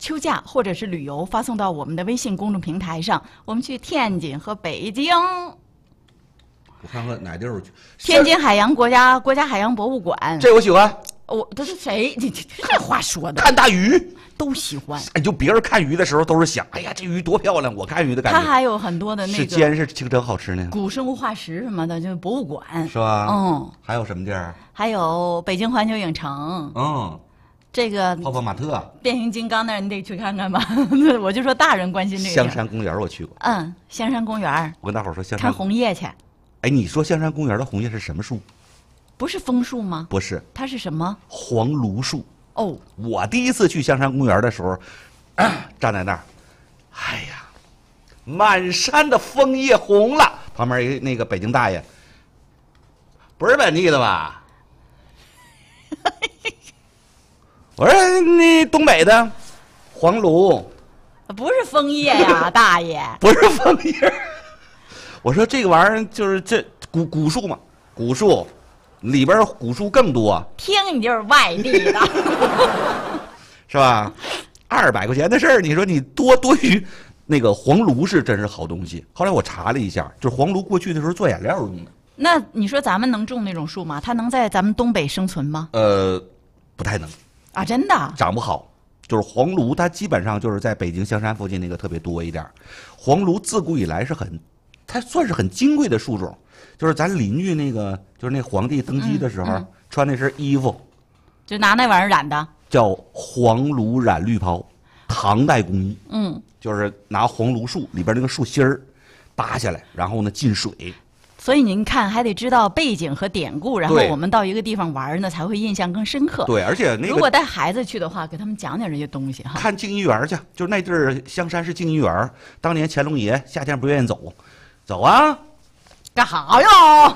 秋假或者是旅游发送到我们的微信公众平台上。我们去天津和北京。 我看看哪地儿去。 天津国家海洋博物馆， 这我喜欢。 这是谁？你这话说的。 看大鱼都喜欢。 就别人看鱼的时候都是想，哎呀，这鱼多漂亮！我看鱼的感觉。 它还有很多的那个是煎是清蒸好吃呢。 古生物化石什么的，就是博物馆。 是吧？ 嗯。 还有什么地儿？ 还有北京环球影城。 嗯。 这个泡泡玛特、 变形金刚那儿你得去看看吧。我就说大人关心这个。 香山公园我去过。 香山公园。 我跟大伙说香山。 看红叶去。 哎，你说香山公园的红叶是什么树？ 不是枫树吗？ 不是。 它是什么？ 黄芦树。 哦。 我第一次去香山公园的时候，站在那儿，哎呀，满山的枫叶红了。旁边那个北京大爷，不是本地的吧？我说你东北的，黄芦， 不是枫叶呀，大爷， 不是枫叶。我说这个玩意儿就是这古树嘛，古树里边古树更多。 听你就是外地的， 是吧？200块钱的事儿，你说你多余。那个黄芦是真是好东西。后来我查了一下，就是黄芦过去的时候做颜料用的。 那你说咱们能种那种树吗？它能在咱们东北生存吗？ 不太能。 啊，真的长不好。就是黄芦，它基本上就是在北京香山附近那个特别多一点。黄芦自古以来它算是很金贵的树种。就是咱邻居那个，就是那皇帝登基的时候，穿那身衣服， 就拿那玩意儿染的， 叫黄芦染绿袍，唐代工艺。就是拿黄芦树里边那个树心儿扒下来，然后呢浸水。 所以您看，还得知道背景和典故，然后我们到一个地方玩呢，才会印象更深刻。 对，而且那个如果带孩子去的话，给他们讲讲这些东西哈。 看静怡园去，就是那地儿香山是静怡园，当年乾隆爷夏天不愿意走，走啊， 干哈呀？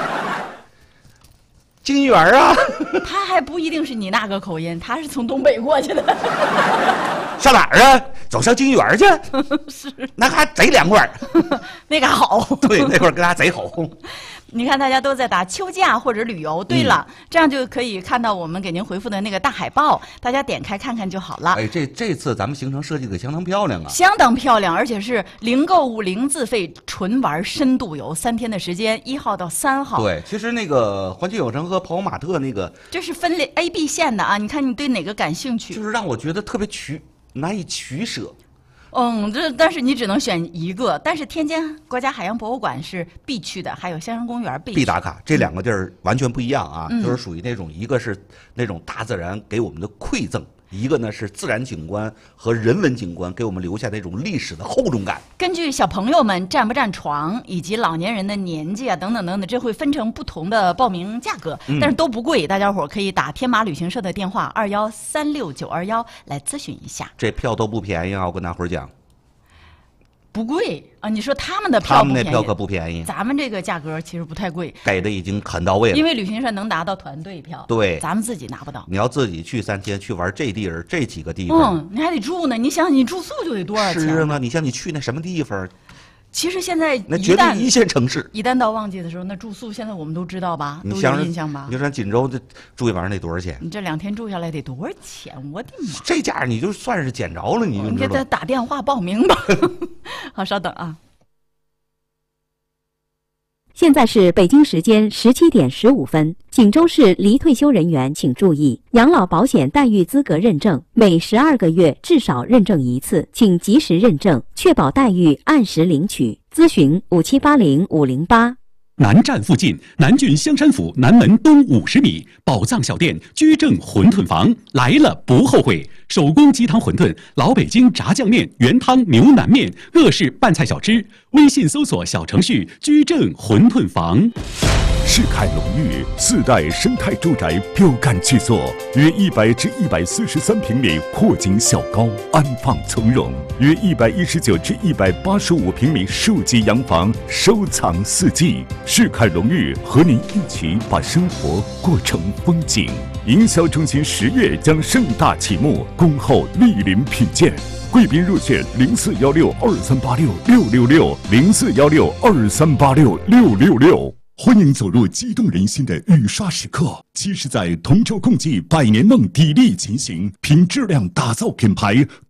静怡园啊。 他还不一定是你那个口音，他是从东北过去的。 上哪儿啊？走上静怡园去。 是， 那还贼凉快。 那个好。 对，那块儿跟他贼好。 你看大家都在打秋假或者旅游，对了，这样就可以看到我们给您回复的那个大海报，大家点开看看就好了。 哎，这次咱们行程设计的相当漂亮啊， 相当漂亮，而且是零购物、零自费，纯玩深度游，3天的时间，1号到3号。 对，其实那个环球影城和跑马特那个， 这是分A、B 线的啊，你看你对哪个感兴趣？ 就是让我觉得特别难以取舍。 但是你只能选一个。但是天津国家海洋博物馆是必去的，还有香山公园必打卡。这2个地儿完全不一样啊，就是属于那种一个是那种大自然给我们的馈赠，一个呢是自然景观和人文景观给我们留下那种历史的厚重感。 根据小朋友们占不占床以及老年人的年纪啊等等等等，这会分成不同的报名价格，但是都不贵，大家伙可以打天马旅行社的电话21369921来咨询一下。 这票都不便宜啊，我跟大伙儿讲。 不贵啊！你说他们的票不便宜， 他们那票可不便宜， 咱们这个价格其实不太贵， 给的已经很到位了。 因为旅行社能拿到团队票， 对， 咱们自己拿不到。 你要自己去3天去玩这几个地方， 你还得住呢。你想想，你住宿就得多少钱？ 是吗？你像你去那什么地方？ 其实现在那绝对1线城市， 一旦到旺季的时候，那住宿现在我们都知道吧，都有印象吧？ 你说锦州这住一晚上得多少钱？ 你这2天住下来得多少钱？我的妈！ 这价你就算是捡着了，你给他打电话报名吧。好，稍等啊。 现在是北京时间17点15分。锦州市离退休人员请注意，养老保险待遇资格认证每12个月至少认证1次，请及时认证，确保待遇按时领取。咨询5780-508。 南站附近，南郡香山府南门东50米，宝藏小店居正馄饨坊，来了不后悔。手工鸡汤馄饨、老北京炸酱面、原汤牛腩面，各式拌菜小吃。微信搜索小程序“居正馄饨坊”。 世凯龙域4代生态住宅标杆巨作，约100至143平米阔景小高，安放从容；约119至185平米数级洋房，收藏4季。世凯龙域和您一起把生活过成风景。营销中心10月将盛大启幕，恭候莅临品鉴。贵宾入选041623866660，041623866666。欢迎走入激动人心的雨刷时刻，期是在同舟共济100年梦砥砺前行，凭质量打造品牌。